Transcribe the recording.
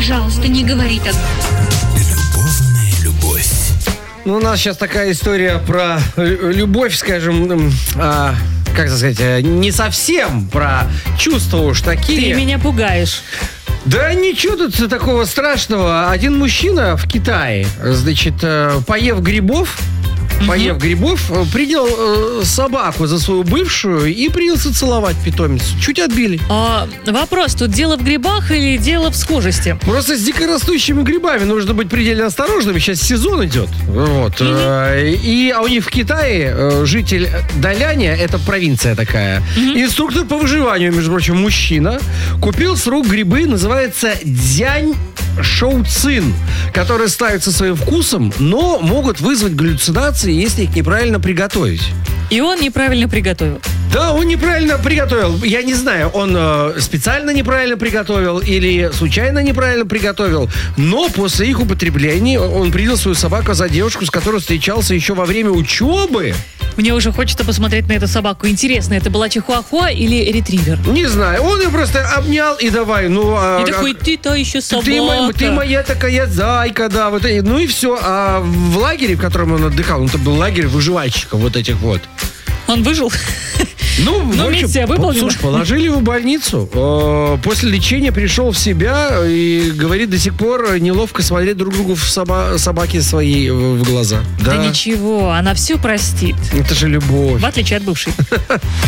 Пожалуйста, не говори так. Любовная любовь. Ну, у нас сейчас такая история про любовь, скажем, как сказать, не совсем про чувства уж такие. Ты меня пугаешь. Да ничего тут такого страшного. Один мужчина в Китае, значит, поев грибов, принял собаку за свою бывшую и принялся целовать питомицу. Чуть отбили. Вопрос, тут дело в грибах или дело в схожести? Просто с дикорастущими грибами нужно быть предельно осторожным. Сейчас сезон идет. Вот. А у них в Китае житель Даляня, это провинция такая, инструктор по выживанию, между прочим, мужчина, купил с рук грибы, называется дзянь шоуцин, которые ставятся своим вкусом, но могут вызвать галлюцинации, если их неправильно приготовить. И он неправильно приготовил. Да, он неправильно приготовил. Я не знаю, он специально неправильно приготовил или случайно неправильно приготовил, но после их употребления он принял свою собаку за девушку, с которой встречался еще во время учебы. Мне уже хочется посмотреть на эту собаку. Интересно, это была чихуахуа или ретривер? Не знаю, он ее просто обнял и давай, И такой, ты-то еще собака. Ты моя такая зайка, да. Вот, ну и все. А в лагере, в котором он отдыхал, это был лагерь выживальщиков вот этих вот. Он выжил? Ну, в общем, миссия выполнена. Слушай, положили его в больницу. После лечения пришел в себя и говорит, до сих пор неловко смотреть друг другу в собаке своей в глаза. Да ничего, она все простит. Это же любовь. В отличие от бывшей.